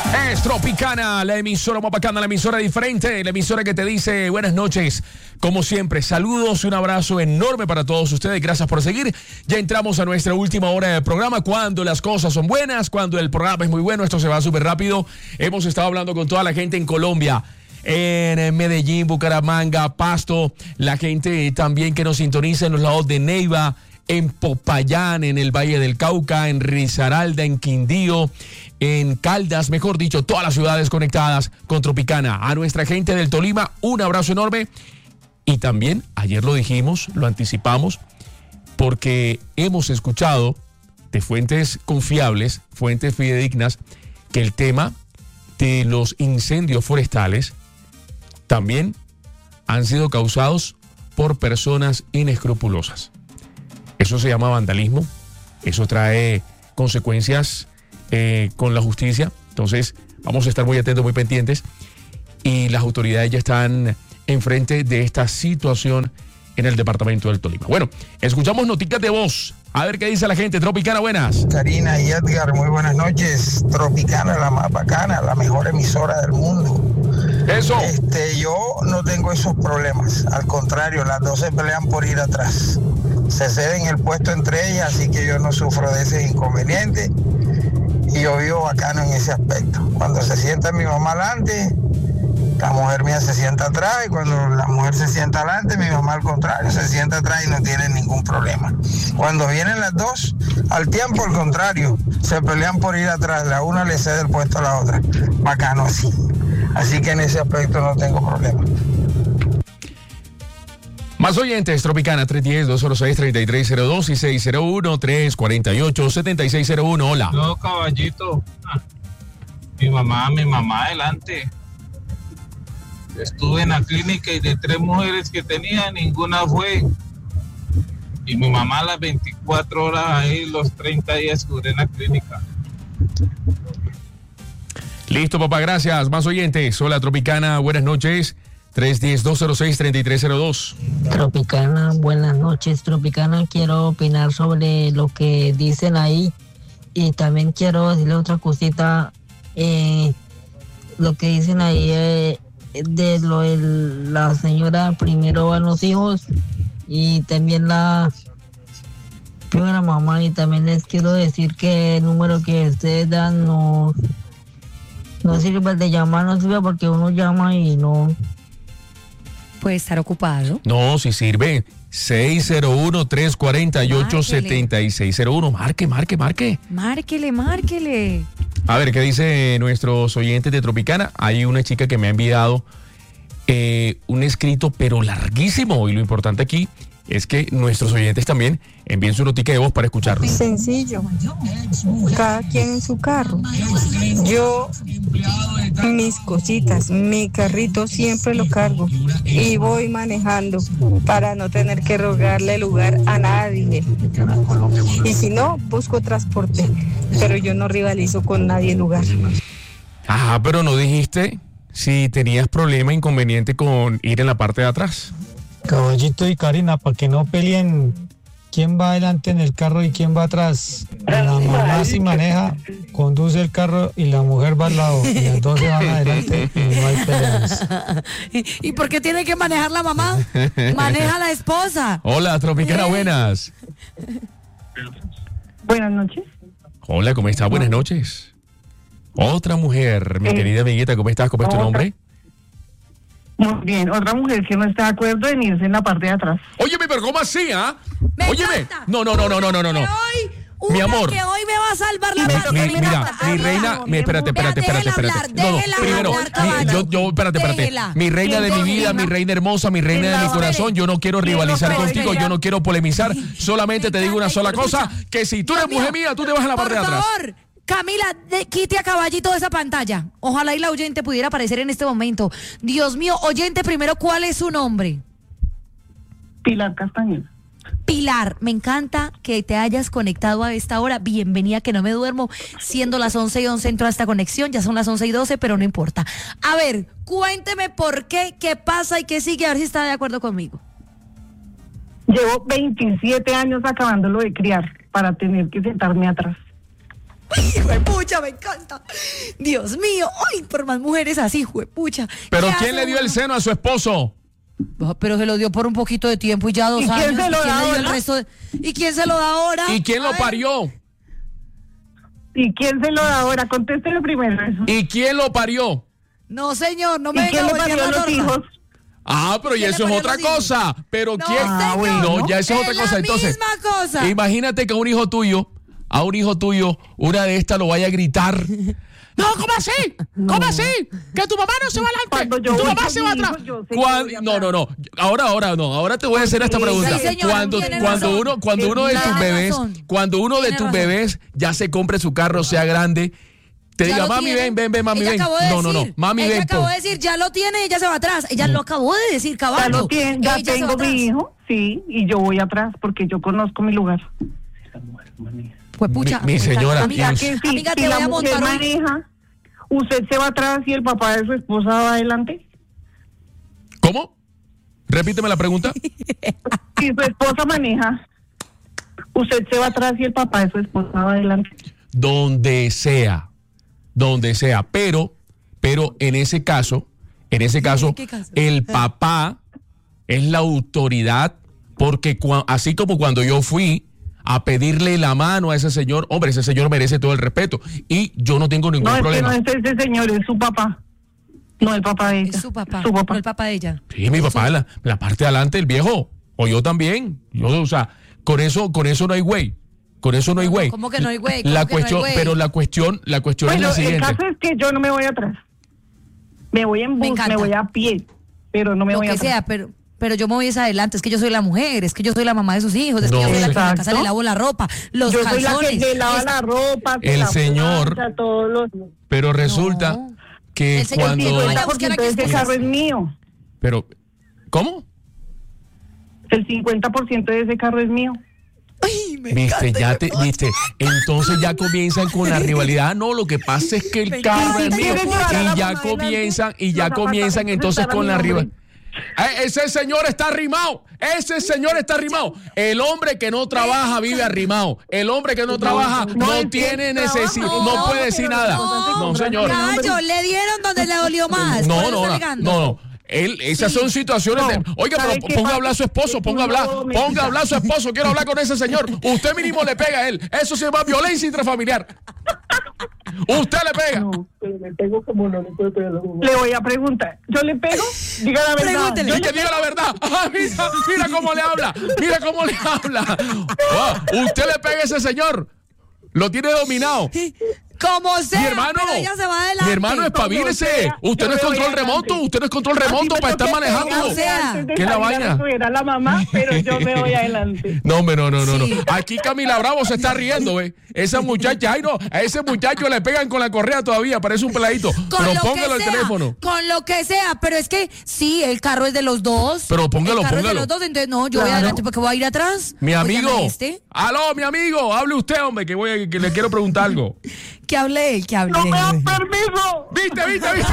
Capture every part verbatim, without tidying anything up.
Es Tropicana, la emisora más bacana, la emisora diferente, la emisora que te dice buenas noches. Como siempre, saludos, un abrazo enorme para todos ustedes. Gracias por seguir. Ya entramos a nuestra última hora del programa. Cuando las cosas son buenas, cuando el programa es muy bueno, esto se va súper rápido. Hemos estado hablando con toda la gente en Colombia, en Medellín, Bucaramanga, Pasto, la gente también que nos sintoniza en los lados de Neiva, en Popayán, en el Valle del Cauca, en Risaralda, en Quindío, en Caldas, mejor dicho, todas las ciudades conectadas con Tropicana. A nuestra gente del Tolima, un abrazo enorme. Y también, ayer lo dijimos, lo anticipamos, porque hemos escuchado de fuentes confiables, fuentes fidedignas, que el tema de los incendios forestales también han sido causados por personas inescrupulosas. Eso se llama vandalismo, eso trae consecuencias eh, con la justicia. Entonces vamos a estar muy atentos, muy pendientes, y las autoridades ya están enfrente de esta situación en el departamento del Tolima. Bueno, escuchamos noticias de voz, a ver qué dice la gente. Tropicana, buenas. Karina y Edgar, muy buenas noches. Tropicana, la más bacana, la mejor emisora del mundo. Eso. Este, yo no tengo esos problemas, al contrario, las dos se pelean por ir atrás. Se ceden el puesto entre ellas, así que yo no sufro de ese inconveniente y yo vivo bacano en ese aspecto. Cuando se sienta mi mamá adelante, la mujer mía se sienta atrás, y cuando la mujer se sienta adelante, mi mamá al contrario, se sienta atrás y no tiene ningún problema. Cuando vienen las dos, al tiempo al contrario, se pelean por ir atrás, la una le cede el puesto a la otra. Bacano así. Así que en ese aspecto no tengo problema. Más oyentes, Tropicana, tres uno cero, dos cero seis, tres tres cero dos y seis cero uno, tres cuatro ocho, siete seis cero uno. Hola. No, caballito. Ah, mi mamá, mi mamá adelante. Estuve en la clínica y de tres mujeres que tenía, ninguna fue. Y mi mamá las veinticuatro horas ahí, los treinta días que duré en la clínica. Listo, papá, gracias. Más oyentes. Hola, Tropicana, buenas noches. tres uno cero, dos cero seis, tres tres cero dos. Tropicana, buenas noches. Tropicana, quiero opinar sobre lo que dicen ahí. Y también quiero decirle otra cosita. Eh, lo que dicen ahí eh, de lo de la señora, primero van los hijos y también la primera mamá. Y también les quiero decir que el número que ustedes dan no, no sirve, el de llamar no sirve porque uno llama y no... Puede estar ocupado. No, si sirve. seis cero uno, tres cuatro ocho, siete seis cero uno. Marque, marque, marque. Márquele, márquele. A ver, ¿qué dice nuestros oyentes de Tropicana? Hay una chica que me ha enviado eh, un escrito, pero larguísimo. Y lo importante aquí es que nuestros oyentes también envíen su notica de voz para escucharlo. Sencillo. Cada quien en su carro. Yo, mis cositas, mi carrito siempre lo cargo y voy manejando para no tener que rogarle lugar a nadie. Y si no, busco transporte, pero yo no rivalizo con nadie en lugar. Ah, pero no dijiste si tenías problema, inconveniente con ir en la parte de atrás. Caballito y Karina, para que no peleen quién va adelante en el carro y quién va atrás. La mamá si maneja, conduce el carro y la mujer va al lado. Y las dos se van adelante y no hay peleas. ¿Y por qué tiene que manejar la mamá? Maneja la esposa. Hola, Tropicana, buenas. Buenas noches. Hola, ¿cómo estás? Buenas noches. Otra mujer, mi Eh, querida amiguita, ¿cómo estás? ¿Cómo es tu otra. nombre? Muy bien, otra mujer que no está de acuerdo en irse en la parte de atrás. Óyeme, pero ¿cómo así, ah? Me Óyeme. encanta. No, no, no, no, no, no, no. Que hoy, una Mi amor. que hoy me va a salvar la Mi, vida. mi- mira, mi reina, mi, espérate, espérate, espérate, Déjela espérate. hablar, No, no, déjela primero, hablar, mi- caballo. yo, yo, espérate, espérate. Déjela. Mi reina de mi vida, Déjela. mi reina hermosa, mi reina de mi No, corazón, espere. yo no quiero Que rivalizar no, contigo, espere. yo no quiero polemizar, solamente te digo una sola Escucha. cosa, que si tú eres Dios mujer mío, mía, tú te vas a la parte de por atrás. favor, Camila, de, quite a Caballito de esa pantalla. Ojalá y la oyente pudiera aparecer en este momento. Dios mío, oyente, primero, ¿cuál es su nombre? Pilar Castañeda. Pilar, me encanta que te hayas conectado a esta hora. Bienvenida, que no me duermo. Siendo las once y once entró a esta conexión, ya son las once y doce, pero no importa. A ver, cuénteme por qué, qué pasa y qué sigue, a ver si está de acuerdo conmigo. Llevo veintisiete años acabándolo de criar para tener que sentarme atrás. Ay, juepucha, me encanta. Dios mío, ay, por más mujeres así, juepucha. ¿Pero quién le dio uno? el seno a su esposo? Pero se lo dio por un poquito de tiempo y ya dos ¿Y años. quién se lo ¿Y quién da le dio el ahora? resto de- ¿Y quién se lo da ahora? ¿Y quién A lo ver. parió? ¿Y quién se lo da ahora? Contéstele primero eso. ¿Y quién lo parió? No, señor, no ¿Y me quién venga le a voltear parió la los torta. hijos? Ah, pero ya ¿Quién eso le es parió otra los hijos? cosa. Pero No, quién. señor. No, ya eso es otra la cosa. Entonces, misma cosa. imagínate que a un hijo tuyo, a un hijo tuyo, una de estas lo vaya a gritar. No, ¿cómo así? ¿Cómo así? Que tu mamá no se va Cuando adelante. yo Tu voy mamá con se mi va hijo, atrás. yo sé que Cuan- voy No, no, no. Ahora, ahora no. Ahora te voy a hacer esta Sí, pregunta. sí, señora, Cuando, tiene cuando razón. uno, cuando uno de tus Tiene bebés, razón. cuando uno de Tiene tus razón. bebés ya se compre su carro, sea grande, te Ya diga, lo mami, tiene. ven, ven, ven, mami, Ella ven. acabó de No, no, no. decir, Mami, ella ven. acabó pon- de decir, ya lo tiene, ella se va atrás. Ella lo acabó de decir, Ya caballo. lo tiene, ya Ella se va tengo atrás. mi hijo, sí, y yo voy atrás porque yo conozco mi lugar. Juepucha, Mi- mi amiga, señora, Amiga, Ya Dios. que si, amiga, si te la voy a mujer montar hoy. maneja, ¿usted se va atrás y el papá de su esposa va adelante? ¿Cómo? Repíteme la pregunta. Si su esposa maneja, ¿usted se va atrás y el papá de su esposa va adelante? Donde sea, donde sea, pero, pero en ese caso, en ese caso, qué caso? el papá es la autoridad, porque cua- así como cuando yo fui a pedirle la mano a ese señor, hombre, ese señor merece todo el respeto y yo no tengo ningún No, es que problema. no es ese señor, es su papá. No, el papá de ella. Es su papá, Su papá. no el papá de ella. Sí, mi papá, la, la parte de adelante, el viejo, o yo también, yo, o sea, con eso, con eso no hay güey. Con eso no hay No, no, güey. ¿cómo que no hay güey? ¿Cómo La que no hay cuestión, güey? pero la cuestión, la cuestión Bueno, es la el siguiente. caso es que yo no me voy atrás. Me voy en Me bus, me, encanta. voy a pie, pero no me Lo voy que atrás. sea, pero, pero yo me voy hacia adelante. Es que yo soy la mujer, es que yo soy la mamá de sus hijos, es que No, yo soy la que en la exacto. casa le lavo la ropa, los Yo soy la calzones. que le lava es- la ropa, que El la señor- plancha, todos los... Pero resulta No. que El señor cuando... dijo, El Vaya a cincuenta por buscar ciento aquí de ese excusas. carro es mío. Pero, ¿cómo? El cincuenta por ciento de ese carro es mío. Ay, me Viste, encanta, ya te, hijo de viste, entonces ya comienzan con la rivalidad. No, lo que pasa es que el Me carro encanta, es mío. ¿quieres llevar a la Y ya mamá comienzan, y adelante? ya Los comienzan apartamentos entonces están a con mi la nombre. rivalidad. Eh, Ese señor está arrimado. Ese señor está arrimado. El hombre que no trabaja vive arrimado. El hombre que no trabaja no, no es que tiene trabaja, necesidad, no, no puede decir pero nada. no, No, señor. Gallo, le dieron donde le dolió más. No, por eso no, está no, alegando. no, no. Él, esas Sí. son situaciones de... No, Oiga, ¿sabe pero qué ponga a pasa? hablar a su esposo, Es ponga a una hablar, doméstica. ponga a hablar a su esposo, quiero hablar con ese señor. Usted mínimo le pega a él. Eso se llama violencia intrafamiliar. Usted le pega. No, pero me pego como no le puedo pegar. Le voy a preguntar. ¿Yo le pego? Diga la verdad. Pregúntele. Yo Y que le- diga la verdad. Ah, mira, mira cómo le habla. Mira cómo le habla. Oh, usted le pega a ese señor. Lo tiene dominado. Como sea, Mi hermano, pero ella se va adelante. mi hermano, espabílese. Usted no es Yo me voy control adelante. remoto. Usted no es control Así remoto me para estar toque manejando. O sea, antes de ¿qué es la salir a vaina? recoger a la mamá, pero yo me voy adelante. No, hombre, no, no, no, Sí. no. Aquí Camila Bravo se está riendo, ¿ve? Esa muchacha, ay no, a ese muchacho le pegan con la correa todavía, parece un peladito. Con Pero lo póngalo que al sea, teléfono. Con lo que sea, pero es que sí, el carro es de los dos. Pero póngalo, el carro póngalo. es de los dos, entonces no, yo voy Claro. adelante porque voy a ir atrás. Mi amigo. Óigame este. Aló, mi amigo, hable usted, hombre, que voy a- que le quiero preguntar algo. Que hable él, que hable ¡No me dan él. permiso! ¿Viste, viste, viste?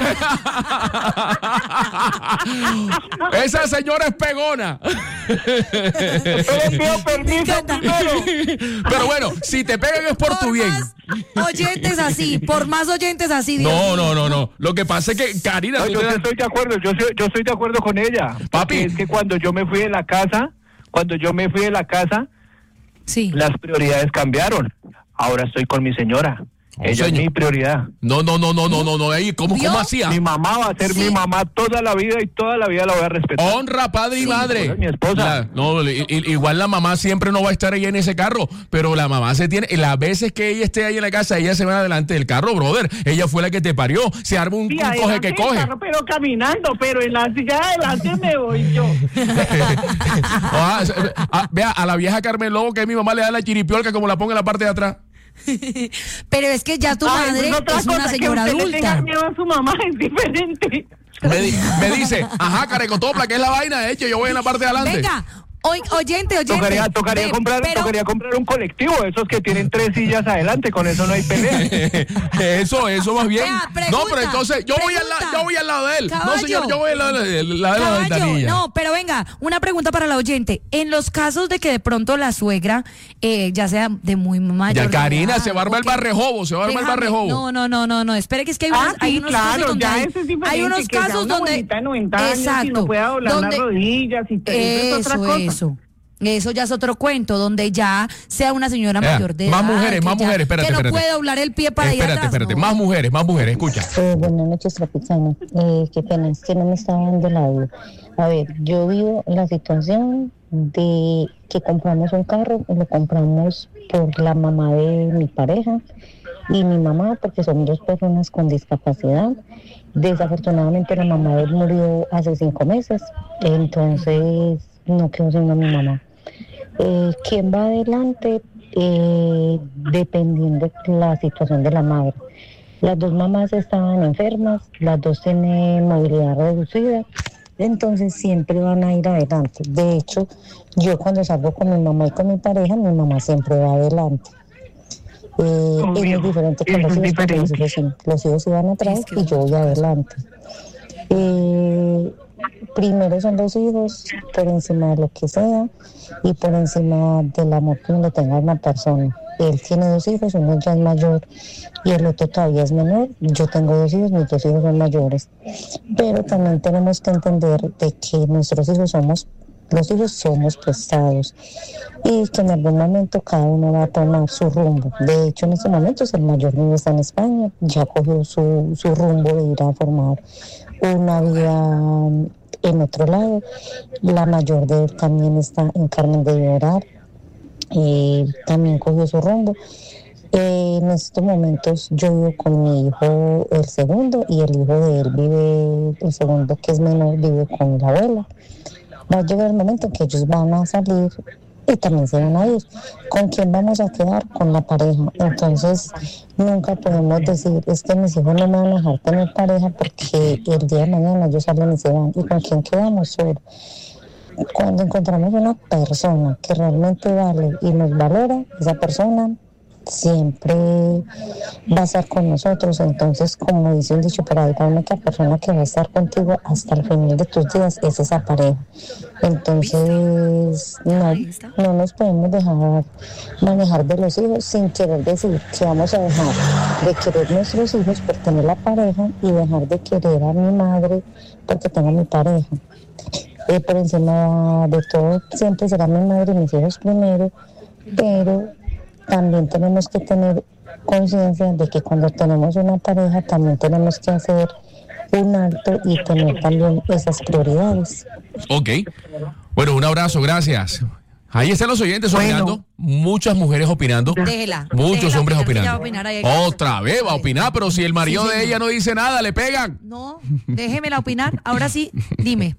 Esa señora es pegona. Pero pido permiso encanta. primero. Pero bueno, si te pegan es por tu bien. más oyentes así, por más oyentes así. Dios No, mío. no, no, no. Lo que pasa es que, Karina, No, tú yo te sí das- estoy de acuerdo, yo, soy- yo estoy de acuerdo con ella. Papi. Porque es que cuando yo me fui de la casa, cuando yo me fui de la casa, Sí. las prioridades cambiaron. Ahora estoy con mi señora. Oh, Ella señor. es mi prioridad. No, no, no, no, no, no, no. Ey, ¿Cómo, ¿Vio? cómo hacía? Mi mamá va a ser Sí. mi mamá toda la vida y toda la vida la voy a respetar. Honra, padre y Sí. madre. Mi esposa. La- no, i- i- igual la mamá siempre no va a estar ahí en ese carro, pero la mamá se tiene, las veces que ella esté ahí en la casa, ella se va adelante del carro, brother. Ella fue la que te parió. Se arma un, Sí, un coge adelante que del coge. carro, pero caminando, pero en la silla de adelante me voy yo. Ah, se- ah, vea, a la vieja Carmen Lobo que mi mamá le da la chiripiolca como la ponga en la parte de atrás. Pero es que ya tu Ay, madre pues otra es una cosa, señora que usted le tenga adulta. miedo a su mamá es diferente. Me, di- me dice, ajá, carecotopla, ¿qué es la vaina? De hecho, yo voy en la parte de adelante. Venga, Oy, oyente, oyente. Tocaría, tocaría, Ve, comprar, pero- tocaría comprar un colectivo, esos que tienen tres sillas adelante, con eso no hay pelea. Eso, eso más bien. Vea, pregunta, no, pero entonces yo voy, al, la- pregunta. yo voy al lado de él. Caballo. No, señor, yo voy al lado de, de, de la de la Caballo, ventanilla. no, pero venga, una pregunta para la oyente. En los casos de que de pronto la suegra, eh, ya sea de muy mayor. Ya, de Karina, edad, se va a armar o el que- barrejobo, se va a armar el Déjame, barrejobo. No, no, no, no, no, espere que es que hay, Ah, unos, hay sí, unos claro, casos donde ya hay, eso es diferente, hay unos que ya casos una donde abuelita de noventa años y exacto, no puede doblar donde- las rodillas y te- eso es otra eso, cosa. eso. Eso ya es otro cuento, donde ya sea una señora Vea, mayor de más edad. mujeres, que más ya- mujeres, espérate, Que no espérate. puede doblar el pie para ir Espérate, atrás. espérate, no. más mujeres, más mujeres, escucha. Eh, buenas noches, Tropicana. Eh, qué pena, es que no me estaba dando el audio. A ver, yo vivo la situación de que compramos un carro y lo compramos por la mamá de mi pareja y mi mamá, porque son dos personas con discapacidad. Desafortunadamente la mamá de él murió hace cinco meses, entonces no quedó sino mi mamá. Eh, ¿Quién va adelante? Eh, dependiendo de la situación de la madre. Las dos mamás estaban enfermas, las dos tienen movilidad reducida, entonces siempre van a ir adelante. De hecho, yo cuando salgo con mi mamá y con mi pareja, mi mamá siempre va adelante. Eh, es muy diferente con los hijos, porque los hijos, sí, los hijos sí van atrás y yo voy adelante. Eh, primero son los hijos, por encima de lo que sea y por encima del amor que uno le tenga a una persona. Él tiene dos hijos, uno ya es mayor y el otro todavía es menor. Yo tengo dos hijos, mis dos hijos son mayores. Pero también tenemos que entender de que nuestros hijos somos, los hijos somos prestados y que en algún momento cada uno va a tomar su rumbo. De hecho, en estos momentos el mayor niño está en España, ya cogió su, su rumbo de ir a formar una vida en otro lado. La mayor de él también está en Carmen de Llorar. Eh, también cogió su rumbo. Eh, en estos momentos yo vivo con mi hijo el segundo y el hijo de él vive, el segundo que es menor vive con la abuela. Va a llegar el momento en que ellos van a salir y también se van a ir. ¿Con quién vamos a quedar? Con la pareja. Entonces nunca podemos decir, es que mis hijos no me van a dejar tener pareja porque el día de mañana ellos salen y se van. ¿Y con quién quedamos? Solo. Cuando encontramos una persona que realmente vale y nos valora, esa persona siempre va a estar con nosotros. Entonces, como dice un dicho por ahí, la única persona que va a estar contigo hasta el final de tus días es esa pareja. Entonces, no, no nos podemos dejar manejar de los hijos sin querer decir que vamos a dejar de querer nuestros hijos por tener la pareja y dejar de querer a mi madre porque tengo mi pareja. Eh, por encima de todo, siempre será mi madre y mis hijos primero, pero también tenemos que tener conciencia de que cuando tenemos una pareja también tenemos que hacer un alto y tener también esas prioridades. Ok. Bueno, un abrazo, gracias. Ahí están los oyentes Bueno. opinando, muchas mujeres opinando, Déjela, muchos déjela hombres opinar, opinando. ella va a opinar ahí en casa. Otra vez va a opinar, pero si el marido Sí, de señor. ella no dice nada, le pegan. No, déjemela opinar. Ahora sí, dime.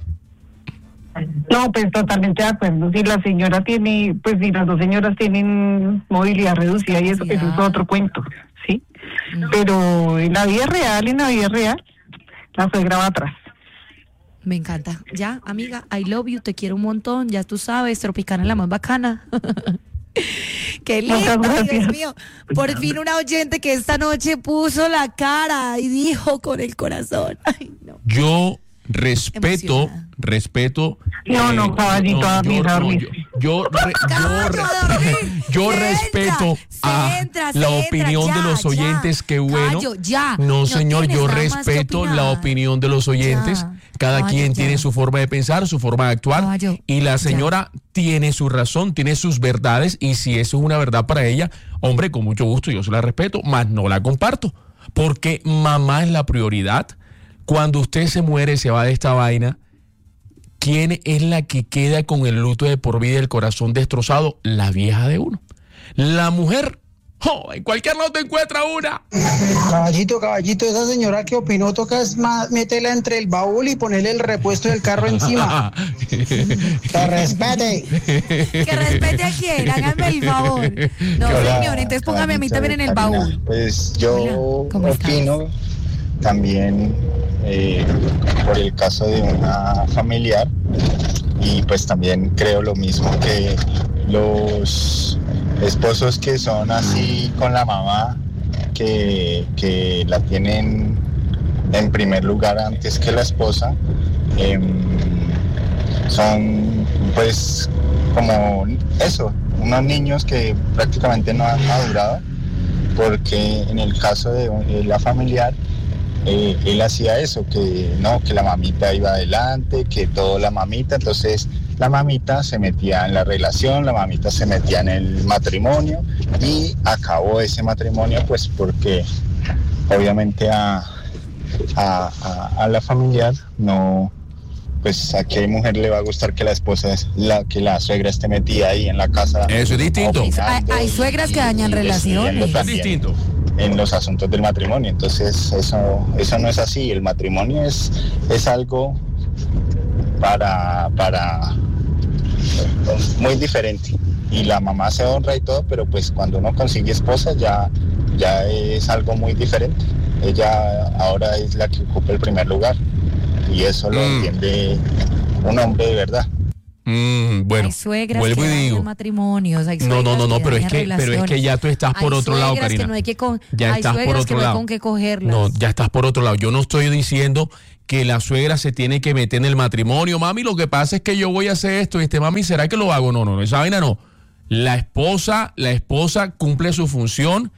No, pues totalmente de acuerdo. Si la señora tiene, pues si las dos señoras tienen movilidad reducida y eso, eso es otro cuento, ¿sí? Pero en la vida real, en la vida real, la suegra va atrás. Me encanta. Ya, amiga, I love you, te quiero un montón. Ya tú sabes, Tropicana es la más bacana. Qué Muchas lindo, Dios gracias. mío. Por fin una oyente que esta noche puso la cara y dijo con el corazón. Ay, no. Yo respeto, Emocionada. respeto. No, no, caballito, a mí, yo, no, dormir. yo, yo, re- yo, Caballo, a re- dormir. yo Se respeto entra, se a entra, se la entra, opinión ya, de los ya. oyentes, qué bueno. Caballo, ya. No, No señor, tienes yo nada más que respeto opinar. la opinión de los oyentes. Ya. Cada Caballo, quien ya. tiene su forma de pensar, su forma de actuar. Caballo, y la ya. señora tiene su razón, tiene sus verdades. Y si eso es una verdad para ella, hombre, con mucho gusto yo se la respeto, mas no la comparto. Porque mamá es la prioridad. Cuando usted se muere, se va de esta vaina, ¿quién es la que queda con el luto de por vida y el corazón destrozado? La vieja de uno. La mujer, oh, en cualquier lado te encuentra una. Caballito, caballito, esa señora que opinó, toca es más, métela entre el baúl y ponerle el repuesto del carro encima. Que respete. Que respete a quién, háganme el favor. No, Hola, señor, entonces póngame a mí Anita, también en el Karina. baúl. Pues yo Hola, ¿cómo estás? opino también eh, por el caso de una familiar. y pues también creo lo mismo, que los esposos que son así con la mamá, que, que la tienen en primer lugar antes que la esposa, eh, son pues como eso, unos niños que prácticamente no han madurado, porque en el caso de, de la familiar, eh, él hacía eso, que no, que la mamita iba adelante, que todo la mamita, entonces la mamita se metía en la relación, la mamita se metía en el matrimonio y acabó ese matrimonio pues porque obviamente a, a, a, a la familiar no, pues a qué mujer le va a gustar que la esposa, la, que la suegra esté metida ahí en la casa. Eso es distinto. Hay, hay suegras que dañan relaciones. Es distinto. En los asuntos del matrimonio, entonces eso, eso no es así. El matrimonio es, es algo para, para muy diferente, y la mamá se honra y todo, pero pues cuando uno consigue esposa ya, ya es algo muy diferente. Ella ahora es la que ocupa el primer lugar, y eso lo mm. entiende un hombre de verdad. Mm, bueno, hay suegras vuelvo que y digo, matrimonios, hay no, no, no, no, que pero es que, pero es que ya tú estás por hay otro lado, Karina. Que no hay que con, ya hay estás por otro que no lado. hay con qué cogerlas. No, ya estás por otro lado. Yo no estoy diciendo que la suegra se tiene que meter en el matrimonio. Mami, lo que pasa es que yo voy a hacer esto. Y este mami, ¿será que lo hago? No, no, no, esa vaina no. La esposa, la esposa cumple su función,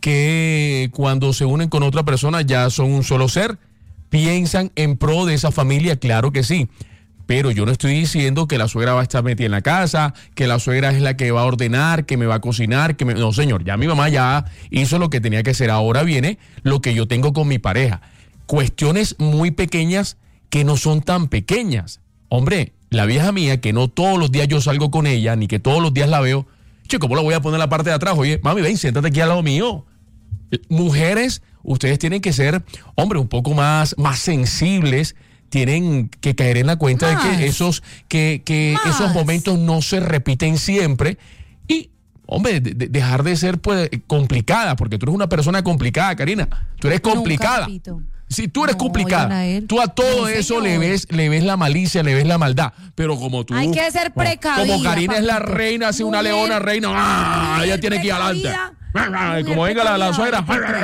que cuando se unen con otra persona ya son un solo ser. Piensan en pro de esa familia, claro que sí. Pero yo no estoy diciendo que la suegra va a estar metida en la casa, que la suegra es la que va a ordenar, que me va a cocinar, que me... No, señor, ya mi mamá ya hizo lo que tenía que hacer. Ahora viene lo que yo tengo con mi pareja. Cuestiones muy pequeñas que no son tan pequeñas. Hombre, la vieja mía, que no todos los días yo salgo con ella, ni que todos los días la veo, che, ¿cómo la voy a poner en la parte de atrás? Oye, mami, ven, siéntate aquí al lado mío. Mujeres, ustedes tienen que ser, hombre, un poco más, más sensibles. Tienen que caer en la cuenta más, de que esos que, que esos momentos no se repiten siempre y, hombre, de, de dejar de ser pues complicada, porque tú eres una persona complicada, Karina. Tú eres complicada. Si tú eres no, complicada, tú a todo no, eso le ves, le ves la malicia, le ves la maldad. Pero como tú, hay que ser precavida. Como Karina papito. Es la reina, así una leona reina, ¡ah! Ella tiene que ir adelante. Como venga la, la suegra.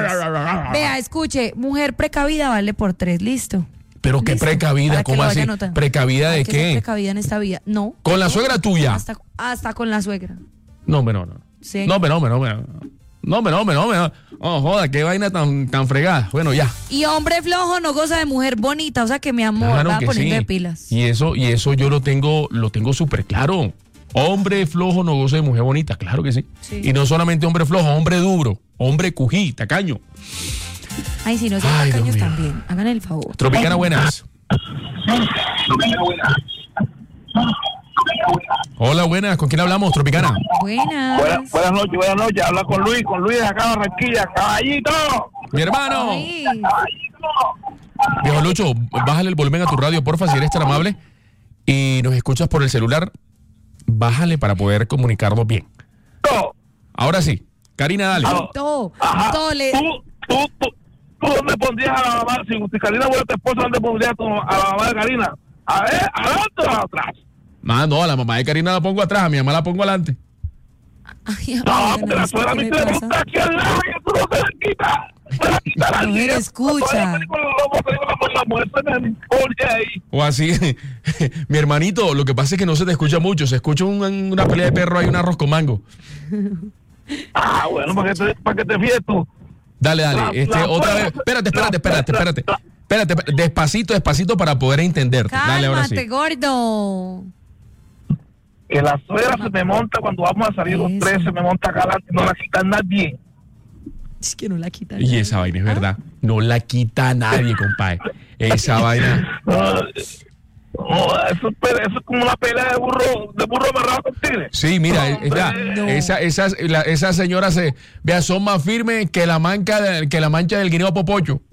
Vea, escuche, mujer precavida vale por tres, listo. Pero qué Listo, precavida, ¿cómo así? ¿Precavida de qué? Precavida en esta vida, no. ¿Con la suegra tuya? Hasta, hasta con la suegra. No, hombre, no, no. Sí. No, hombre, no, hombre, no, hombre. No, hombre, no, hombre, no, hombre. Oh, joda, qué vaina tan, tan fregada. Bueno, ya. Y hombre flojo no goza de mujer bonita, o sea que mi amor claro va que poniendo sí. de pilas. Y eso, y eso yo lo tengo, lo tengo súper claro. Hombre flojo no goza de mujer bonita, claro que sí. sí. Y no solamente hombre flojo, hombre duro, hombre cují, tacaño. Ay, si no son tacaños también, hagan el favor. Tropicana, buenas. Hola, buenas. ¿Con quién hablamos, Tropicana? Buenas. Buenas, buenas noches, buenas noches. Habla con Luis, con Luis de acá de Barranquilla. ¡Caballito! Mi hermano. Ay. Viejo Lucho, bájale el volumen a tu radio, porfa, si eres tan amable. Y nos escuchas por el celular, bájale para poder comunicarnos bien. No. Ahora sí. Karina, dale. Todo. Todo le... Tú, tú, tú. ¿Tú dónde pondrías a la mamá? Si Karina fuera tu esposa, ¿dónde pondrías a la mamá de Karina? A ver, ¿adelante o atrás? No, no, a la mamá de Karina la pongo atrás, a mi mamá la pongo adelante. Ay, no, porque la suegra a mí te gusta aquí al lado y tú no te la quitas. No me escucha. O así, mi hermanito, lo que pasa es que no se te escucha mucho, se escucha un, una pelea de perro, hay un arroz con mango. Ah, bueno, para que te, para que te fíes tú. Dale, dale, la, este, la, otra la, vez. Espérate, espérate, espérate, espérate. Espérate, despacito, despacito para poder entenderte. Cálmate, dale, ahora sí. Gordo. Que la suegra se me monta cuando vamos a salir los tres, se me monta acá adelante y no la quita nadie. Es que no la quita nadie. Y esa vaina es verdad. No la quita nadie, compadre. Esa vaina. Oh, eso, eso es como una pelea de burro, de burro amarrado con tigre. Sí, mira, no, esa, no. esa, esa, la, esa señora se, vea, son más firmes que la manca de, que la mancha del guineo popocho.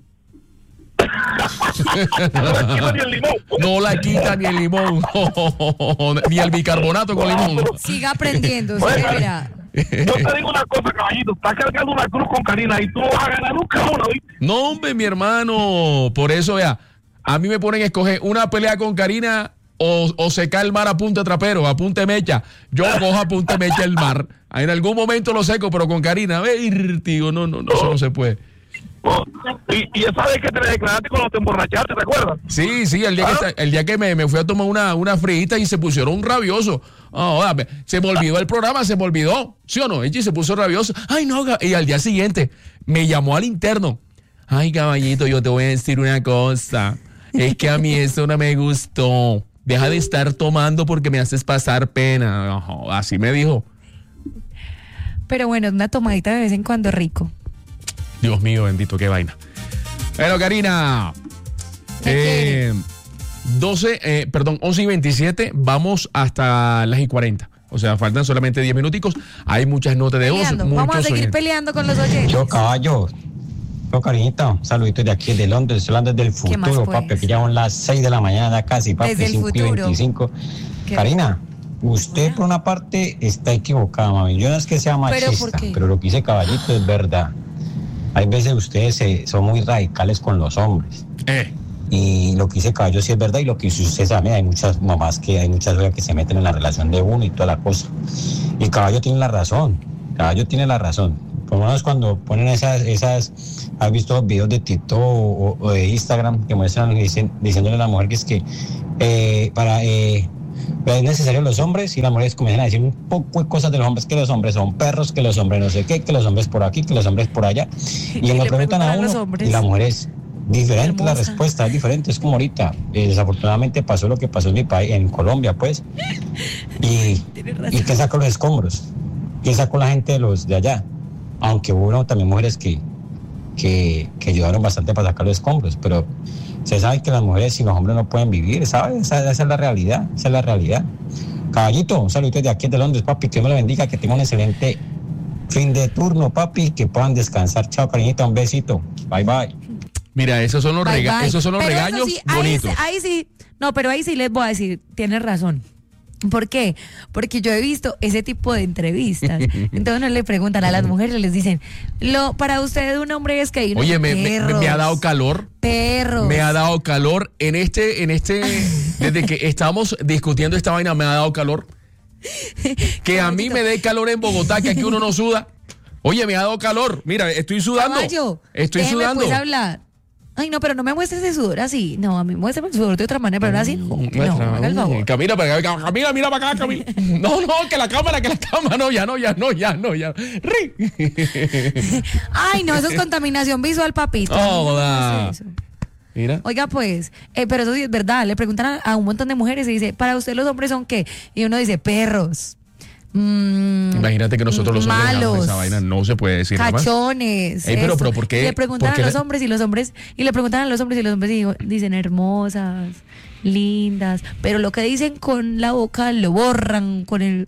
No la quita ni el limón, no, ni el bicarbonato con limón. Siga aprendiendo. Oye, mira. Yo te digo una cosa, caballito, estás cargando una cruz con Karina y tú no vas a ganar nunca una, ¿viste? No, hombre, mi hermano, por eso, vea. A mí me ponen a escoger una pelea con Karina o, o se cae el mar a punta de trapero, a punta de mecha. Yo cojo a punta de mecha el mar. En algún momento lo seco, pero con Karina, ver, tío, no, no, no, eso no se puede. Oh, y, y esa vez que te declaraste cuando te emborrachaste, ¿te recuerdas? Sí, sí, el día ¿Ah? que, el día que me, me fui a tomar una, una frita y se pusieron un rabioso. Oh, se me olvidó el programa, se me olvidó. ¿Sí o no? Ella se puso rabioso. Ay, no, y al día siguiente me llamó al interno. Ay, caballito, yo te voy a decir una cosa. Es que a mí eso no me gustó. Deja de estar tomando porque me haces pasar pena. Oh, así me dijo. Pero bueno, una tomadita de vez en cuando rico. Dios mío, bendito, qué vaina. Bueno, Karina. Eh, doce, eh, perdón, once y veintisiete. Vamos hasta las y cuarenta. O sea, faltan solamente diez minuticos. Hay muchas notas de voz. Vamos a seguir oyentes. peleando con los oyentes. Yo, caballo. Yo, Karinita, saluditos de aquí de Londres, hablando del futuro, papi. Aquí ya son las seis de la mañana casi, papi, cinco y veinticinco. Karina, usted por una parte está equivocada, mami. Yo no es que sea machista, pero, pero lo que dice caballito es verdad. Hay veces ustedes se, son muy radicales con los hombres. Eh. Y lo que dice caballo sí es verdad, y lo que usted sabe, hay muchas mamás que hay muchas que se meten en la relación de uno y toda la cosa. Y caballo tiene la razón, caballo tiene la razón. Por lo menos cuando ponen esas, esas, ¿has visto videos de TikTok o, o de Instagram que muestran dicen, diciéndole a la mujer que es que eh, para eh, es necesario los hombres, y las mujeres comienzan a decir un poco de cosas de los hombres, que los hombres son perros, que los hombres no sé qué, que los hombres por aquí, que los hombres por allá, y le preguntan a uno y la mujer es diferente, la respuesta es diferente, es como ahorita, eh, desafortunadamente pasó lo que pasó en mi país, en Colombia pues, y, y ¿qué sacó los escombros? ¿Qué sacó la gente de los de allá? Aunque hubo también mujeres que, que, que ayudaron bastante para sacar los escombros, pero se sabe que las mujeres y los hombres no pueden vivir, ¿sabes? Esa, esa es la realidad, esa es la realidad. Caballito, un saludo de aquí de Londres, papi, que Dios me lo bendiga, que tenga un excelente fin de turno, papi, que puedan descansar. Chao, cariñita, un besito, bye, bye. Mira, esos son los, bye, rega- bye. Esos son los pero regaños sí, bonitos. Ahí, ahí sí, no, pero ahí sí les voy a decir, tienes razón. ¿Por qué? Porque yo he visto ese tipo de entrevistas. Entonces no le preguntan a las mujeres, les dicen, lo para usted un hombre es que... Oye, me, me, me ha dado calor. Perros. Me ha dado calor. En este, en este, desde que estamos discutiendo esta vaina, me ha dado calor. Que a mí me dé calor en Bogotá, que aquí uno no suda. Oye, me ha dado calor. Mira, estoy sudando. Caballo, estoy sudando. Pues hablar. Ay, no, pero no me muestres el sudor así. No, a mí muéstrame el sudor de otra manera, pero no así. No, no, haga el favor. Camila, para acá, Camila, mira para acá, Camila. No, no, que la cámara, que la cámara. No, ya no, ya no, ya no, ya. Ay, no, eso es contaminación visual, papito. Oh, no Mira. Oiga, pues, eh, pero eso sí es verdad. Le preguntan a, a un montón de mujeres y dice, ¿para usted los hombres son qué? Y uno dice, perros. Mm, Imagínate que nosotros los hombres malos, esa vaina no se puede decir cachones. Ey, pero, pero ¿por qué? Y le preguntan ¿por qué a los le... hombres y los hombres y le preguntan a los hombres y los hombres digo, dicen hermosas, lindas, pero lo que dicen con la boca lo borran con el.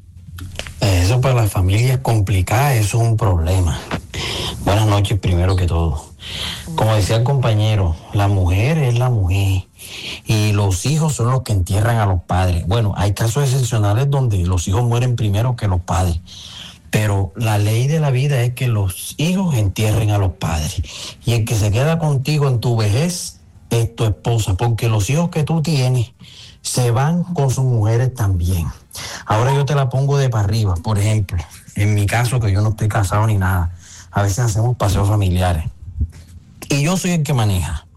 Eso para las familias complicadas es un problema. Buenas noches primero que todo. Como decía el compañero, la mujer es la mujer y los hijos son los que entierran a los padres. Bueno, hay casos excepcionales donde los hijos mueren primero que los padres, pero la ley de la vida es que los hijos entierren a los padres y el que se queda contigo en tu vejez es tu esposa, porque los hijos que tú tienes se van con sus mujeres también. Ahora yo te la pongo de para arriba, por ejemplo, en mi caso que yo no estoy casado ni nada, a veces hacemos paseos familiares y yo soy el que maneja.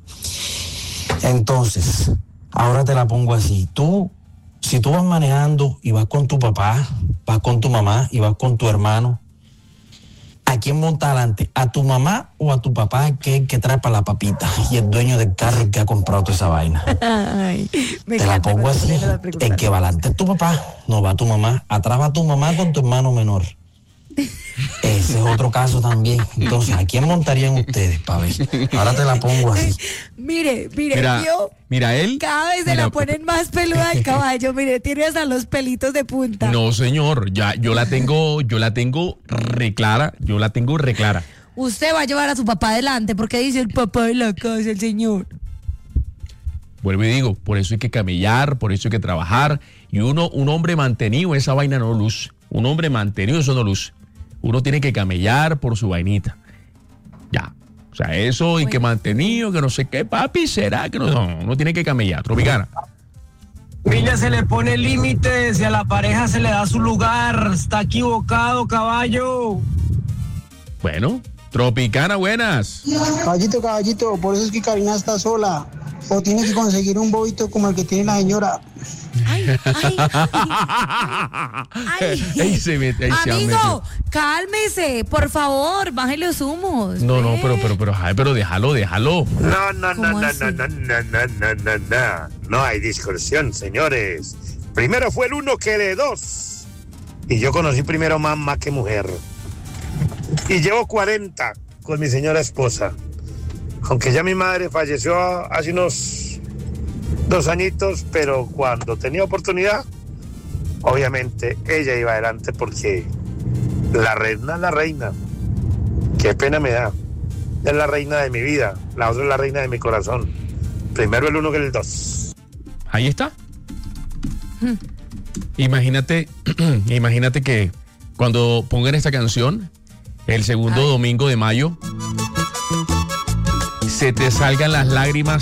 Entonces, ahora te la pongo así, tú, si tú vas manejando y vas con tu papá, vas con tu mamá y vas con tu hermano, ¿a quién monta adelante? ¿A tu mamá o a tu papá, que es el que trae para la papita y el dueño del carro el que ha comprado toda esa vaina? Ay, me te la pongo así, el que va adelante es tu papá, no va tu mamá, atrás va tu mamá con tu hermano menor. Ese es otro caso también. Entonces, ¿a quién montarían ustedes, para ver? Ahora te la pongo así. Mire, mire, mira, yo. Mira él. Cada vez mira, se la ponen más peluda al caballo. Mire, tiene hasta los pelitos de punta. No, señor. Ya, yo la tengo, yo la tengo reclara. Yo la tengo reclara. Usted va a llevar a su papá adelante porque dice el papá de la casa, el señor. Vuelvo y digo, por eso hay que camellar, por eso hay que trabajar. Y uno, un hombre mantenido, esa vaina no luce. Un hombre mantenido, eso no luce. Uno tiene que camellar por su vainita. Ya. O sea, eso y bueno, que mantenido, que no sé qué, papi, será que no. No, uno tiene que camellar. Tropicana. Milla, se le pone límites y a la pareja se le da su lugar. Está equivocado, caballo. Bueno, Tropicana, buenas. Caballito, caballito, por eso es que Karina está sola. O tiene que conseguir un bobito como el que tiene la señora. Ay, ay, ay. Ahí se mete, ahí se Amigo, mete. cálmese, por favor, baje los humos. No, no, pero, pero, pero, ay, pero déjalo, déjalo. No, no, no, ¿Cómo no, así? no, no, no, no, no, no, no. No hay discusión, señores. Primero fue el uno que el dos. Y yo conocí primero mamá que mujer. Y llevo cuarenta con mi señora esposa. Aunque ya mi madre falleció hace unos dos añitos, pero cuando tenía oportunidad, obviamente ella iba adelante porque la reina es la reina. Qué pena me da. Es la reina de mi vida, la otra es la reina de mi corazón. Primero el uno que el dos. Ahí está. Imagínate, imagínate que cuando pongan esta canción, el segundo domingo de mayo, se te salgan las lágrimas.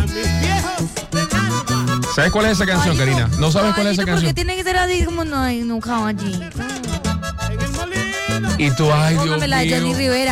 ¿Sabes cuál es esa canción, Caballito, Karina? ¿No sabes cuál es esa caballito, canción? ¿por qué tiene que ser así como no hay un caballito? Y tú, ay, Dios Póngamela de Jenny mío. Rivera.